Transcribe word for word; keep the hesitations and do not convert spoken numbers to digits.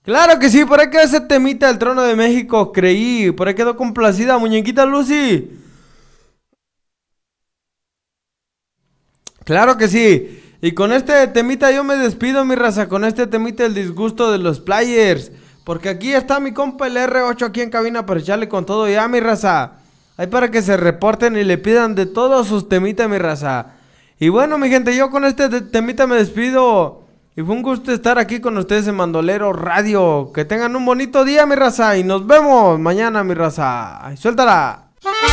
Claro que sí, por ahí quedó ese temita del Trono de México, creí. Por ahí quedó complacida, muñequita Lucy. Claro que sí. Y con este temita yo me despido, mi raza. Con este temita el disgusto de los players. Porque aquí está mi compa el R ocho aquí en cabina para echarle con todo ya, mi raza. Ahí para que se reporten y le pidan de todos sus temitas, mi raza. Y bueno, mi gente, yo con este te- temita me despido. Y fue un gusto estar aquí con ustedes en Mandolero Radio. Que tengan un bonito día, mi raza. Y nos vemos mañana, mi raza. Ay, suéltala.